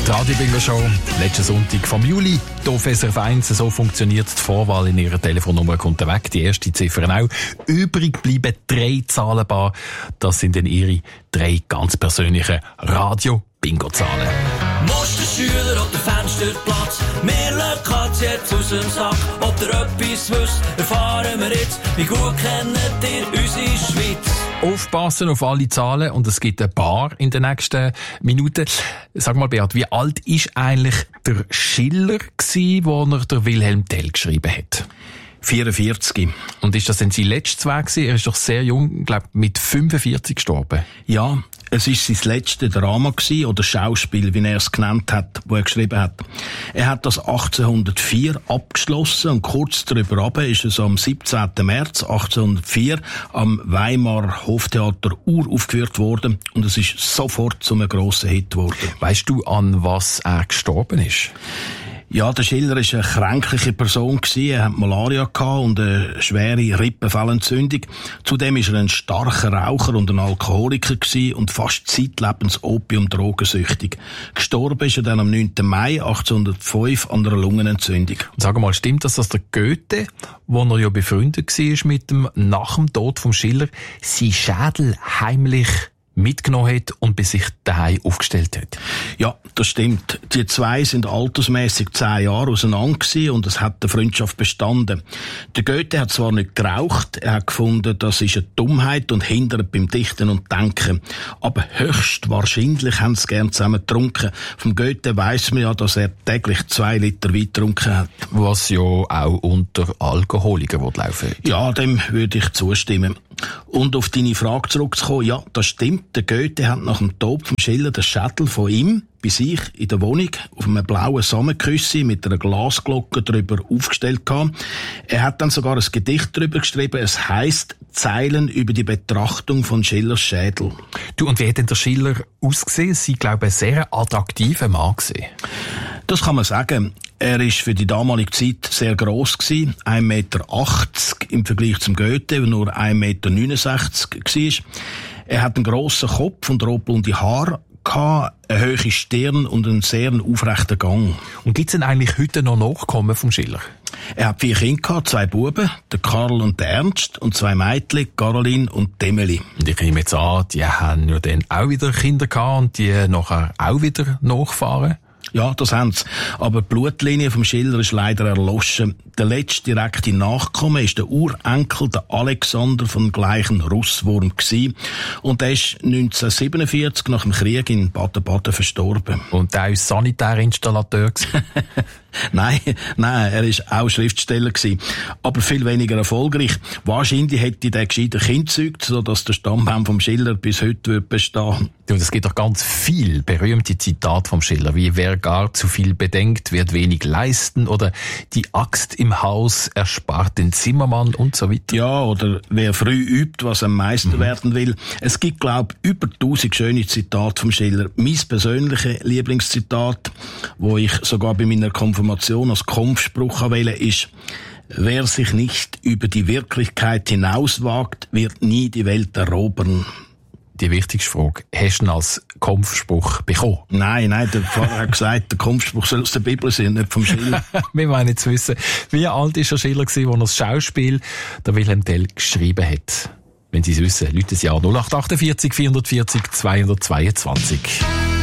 Die Radio-Bingo-Show, letzten Sonntag vom Juli. Hier auf SRF 1, so funktioniert die Vorwahl in Ihrer Telefonnummer, kommt weg. Die erste Ziffer auch. Übrig bleiben 3 Zahlenpaare. Das sind dann Ihre 3 ganz persönlichen Radio-Bingo-Zahlen. Musterschüler oder Fensterplatz, wir lassen Katz jetzt aus dem Sack. Ob ihr etwas wisst, erfahren wir jetzt. Wie gut kennt ihr unsere Schweiz? Aufpassen auf alle Zahlen und es gibt ein paar in den nächsten Minuten. Sag mal, Beat, wie alt ist eigentlich der Schiller gsi, wo er der Wilhelm Tell geschrieben hat? 44. Und ist das denn sein letztes Werk gewesen? Er ist doch sehr jung, glaube mit 45 gestorben. Ja, es ist sein letztes Drama gewesen, oder Schauspiel, wie er es genannt hat, wo er geschrieben hat. Er hat das 1804 abgeschlossen und kurz darüber ab ist es am 17. März 1804 am Weimarer Hoftheater uraufgeführt worden und es ist sofort zu einem grossen Hit geworden. Weißt du, an was er gestorben ist? Ja, der Schiller war eine kränkliche Person gewesen. Er hatte Malaria gehabt und eine schwere Rippenfellentzündung. Zudem war er ein starker Raucher und ein Alkoholiker gewesen und fast zeitlebens Opium-drogensüchtig. Gestorben ist er dann am 9. Mai 1805 an einer Lungenentzündung. Sag mal, stimmt das, dass der Goethe, wo er ja befreundet war mit dem, nach dem Tod vom Schiller, sein Schädel heimlich mitgenommen hat und bei sich daheim aufgestellt hat? Ja, das stimmt. Die zwei sind altersmässig 10 Jahre auseinander gewesen und es hat eine Freundschaft bestanden. Der Goethe hat zwar nicht geraucht, er hat gefunden, das ist eine Dummheit und hindert beim Dichten und Denken. Aber höchstwahrscheinlich haben sie gern zusammen getrunken. Vom Goethe weiss man ja, dass er täglich 2 Liter Wein getrunken hat. Was ja auch unter Alkoholikern laufen will. Ja, dem würde ich zustimmen. Und auf deine Frage zurückzukommen, ja, das stimmt. Der Goethe hat nach dem Tod vom Schiller den Schädel von ihm bei sich in der Wohnung auf einem blauen Samenküssi mit einer Glasglocke drüber aufgestellt gehabt. Er hat dann sogar ein Gedicht drüber geschrieben. Es heisst Zeilen über die Betrachtung von Schillers Schädel. Du, und wie hat denn der Schiller ausgesehen? Sie, glaube ich, ein sehr attraktiver Mann gewesen. Das kann man sagen. Er war für die damalige Zeit sehr gross gewesen, 1,80 Meter im Vergleich zum Goethe, der nur 1,69 Meter war. Er hat einen grossen Kopf und rotblonde Haare, eine hohe Stirn und einen sehr aufrechten Gang. Und gibt's denn eigentlich heute noch Nachkommen vom Schiller? Er hat 4 Kinder gehabt, 2 Buben, der Karl und der Ernst, und 2 Mädchen, Caroline und Emily. Und ich nehme jetzt an, die haben ja dann auch wieder Kinder gehabt und die nachher auch wieder nachfahren? Ja, das haben sie. Aber die Blutlinie vom Schiller ist leider erloschen. Der letzte direkte Nachkomme ist der Urenkel, der Alexander vom gleichen Russwurm gewesen. Und der ist 1947 nach dem Krieg in Baden-Baden verstorben. Und der ist Sanitärinstallateur gewesen? Nein, er ist auch Schriftsteller gewesen. Aber viel weniger erfolgreich. Wahrscheinlich hätte der gescheiter Kind gezeugt, sodass der Stammbaum vom Schiller bis heute bestehen. Und es gibt doch ganz viel berühmte Zitate vom Schiller, wie wer gar zu viel bedenkt, wird wenig leisten, oder die Axt im Haus erspart den Zimmermann und so weiter. Ja, oder wer früh übt, was am meisten werden will. Es gibt, glaube ich, über 1000 schöne Zitate vom Schiller. Mein persönliches Lieblingszitat, wo ich sogar bei meiner Konfirmation als Kampfspruch wähle, ist: Wer sich nicht über die Wirklichkeit hinauswagt, wird nie die Welt erobern. Die wichtigste Frage, hast du ihn als Kampfspruch bekommen? Nein, der Pfarrer hat gesagt, der Kampfspruch soll aus der Bibel sein, nicht vom Schiller. Wir wollen jetzt wissen, wie alt ist der Schiller gewesen, als er das Schauspiel der Wilhelm Tell geschrieben hat. Wenn Sie es wissen, rufen Sie an 0848 440 222.